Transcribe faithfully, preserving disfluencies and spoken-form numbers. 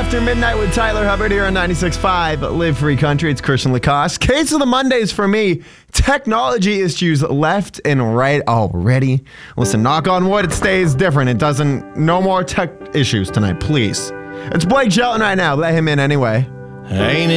after midnight with Tyler Hubbard here on ninety-six point five Live Free Country. It's Christian Lacoste. Case of the Mondays for me. Technology issues left and right already. Listen, knock on wood, it stays different. It doesn't, no more tech issues tonight, please. It's Blake Shelton right now. Let him in anyway. Ain't